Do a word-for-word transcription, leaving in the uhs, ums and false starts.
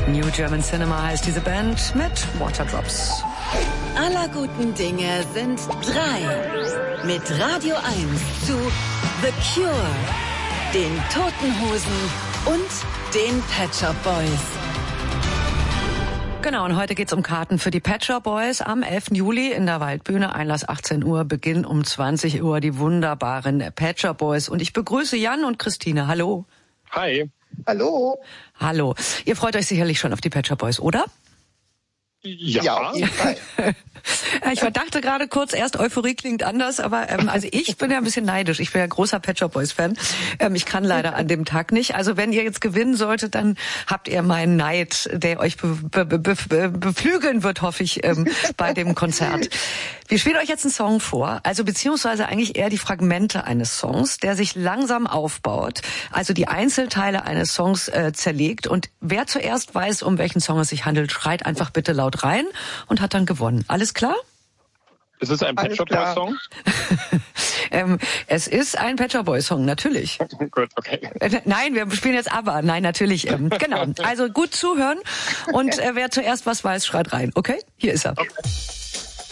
New German Cinema heißt diese Band mit Waterdrops. Aller guten Dinge sind drei. Mit Radio eins zu The Cure, den Toten Hosen und den Pet Shop Boys. Genau, und heute geht's um Karten für die Pet Shop Boys am elften Juli in der Waldbühne. Einlass achtzehn Uhr, Beginn um zwanzig Uhr, die wunderbaren Pet Shop Boys. Und ich begrüße Jan und Christine. Hallo. Hi. Hallo. Hallo. Ihr freut euch sicherlich schon auf die Pet Shop Boys, oder? Ja. Ja, auf jeden Fall. Ich verdachte gerade kurz erst, Euphorie klingt anders, aber ähm, also ich bin ja ein bisschen neidisch. Ich bin ja großer Pet Shop Boys Fan. Ähm, ich kann leider an dem Tag nicht. Also wenn ihr jetzt gewinnen solltet, dann habt ihr meinen Neid, der euch be be be be beflügeln wird, hoffe ich, ähm, bei dem Konzert. Wir spielen euch jetzt einen Song vor, also beziehungsweise eigentlich eher die Fragmente eines Songs, der sich langsam aufbaut, also die Einzelteile eines Songs äh, zerlegt. Und wer zuerst weiß, um welchen Song es sich handelt, schreit einfach bitte laut rein und hat dann gewonnen. Alles klar? Ist es ein Pet Shop Boys Song? ähm, es ist ein Pet Shop Boys Song, natürlich. Gut, okay. Äh, nein, wir spielen jetzt aber. Nein, natürlich. Ähm, genau. Also gut zuhören und äh, wer zuerst was weiß, schreit rein. Okay? Hier ist er. Okay.